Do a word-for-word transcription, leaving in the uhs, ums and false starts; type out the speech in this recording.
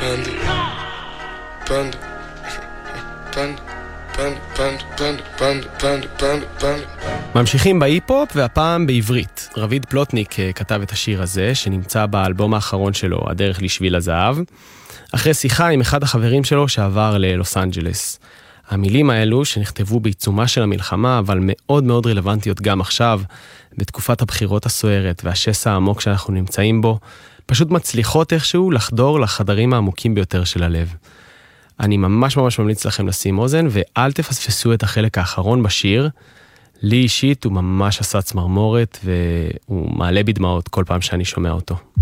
פנדה, פנדה, פנדה, פנדה, פנדה, פנדה, פנדה, פנדה, פנדה, פנדה. ממשיכים בהיפ-הופ והפעם בעברית. רביד פלוטניק כתב את השיר הזה שנמצא באלבום האחרון שלו, הדרך לשביל הזהב, אחרי שיחה עם אחד החברים שלו שעבר ללוס אנג'לס. המילים האלו שנכתבו בעיצומה של המלחמה, אבל מאוד מאוד רלוונטיות גם עכשיו, בתקופת הבחירות הסוערת והשסע העמוק שאנחנו נמצאים בו, פשוט מצליחות איכשהו לחדור לחדרים העמוקים ביותר של הלב. אני ממש ממש ממליץ לכם לשים אוזן, ואל תפספסו את החלק האחרון בשיר. לי אישית הוא ממש עשה צמרמורת, והוא מעלה בדמעות כל פעם שאני שומע אותו.